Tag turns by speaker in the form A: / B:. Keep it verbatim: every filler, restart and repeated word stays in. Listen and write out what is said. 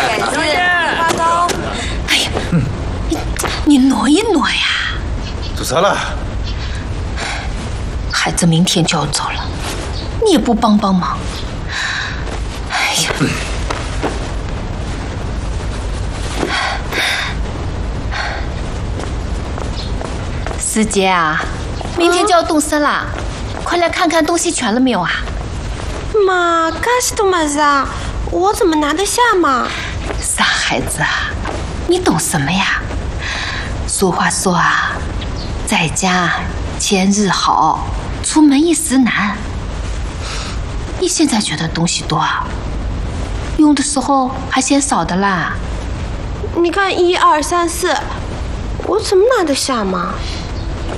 A: 感谢发糕。
B: 哎呀，你你挪一挪呀。
C: 做啥了？
B: 孩子明天就要走了，你也不帮帮忙？哎呀！师姐啊，明天就要动身了，快来看看东西全了没有啊？
A: 妈，干什么嘛子？我怎么拿得下嘛？
B: 傻孩子啊，你懂什么呀？俗话说啊，在家千日好，出门一时难。你现在觉得东西多，用的时候还嫌少的啦。
A: 你看一二三四，我怎么拿得下嘛？